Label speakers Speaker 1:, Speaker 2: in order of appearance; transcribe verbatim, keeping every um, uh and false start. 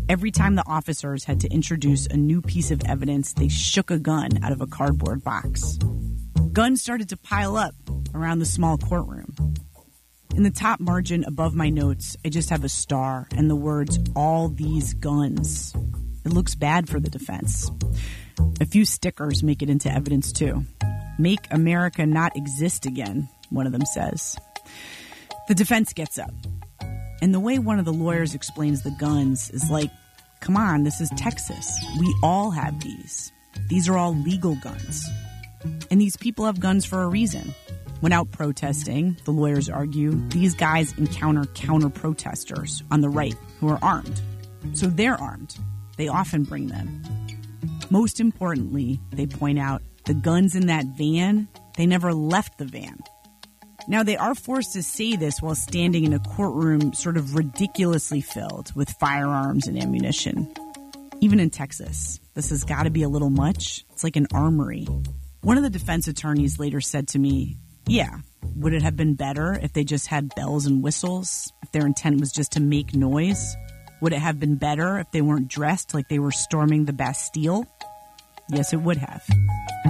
Speaker 1: Every time the officers had to introduce a new piece of evidence, they shook a gun out of a cardboard box. Guns started to pile up around the small courtroom. In the top margin above my notes, I just have a star and the words, "all these guns." It looks bad for the defense. A few stickers make it into evidence too. "Make America not exist again," one of them says. The defense gets up. And the way one of the lawyers explains the guns is like, come on, this is Texas. We all have these. These are all legal guns. And these people have guns for a reason. When out protesting, the lawyers argue, these guys encounter counter-protesters on the right who are armed. So they're armed. They often bring them. Most importantly, they point out, the guns in that van, they never left the van. Now, they are forced to say this while standing in a courtroom sort of ridiculously filled with firearms and ammunition. Even in Texas, this has got to be a little much. It's like an armory. One of the defense attorneys later said to me, yeah, would it have been better if they just had bells and whistles, if their intent was just to make noise? Would it have been better if they weren't dressed like they were storming the Bastille? Yes, it would have.